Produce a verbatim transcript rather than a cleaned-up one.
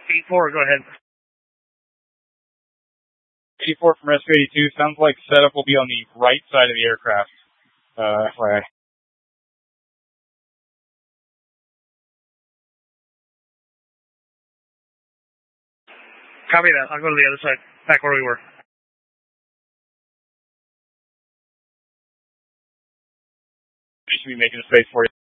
eighty-four, go ahead. eighty-four from Rescue eighty-two, sounds like setup will be on the right side of the aircraft. Uh, F Y I. Copy that. I'll go to the other side, back where we were. We should be making a space for you.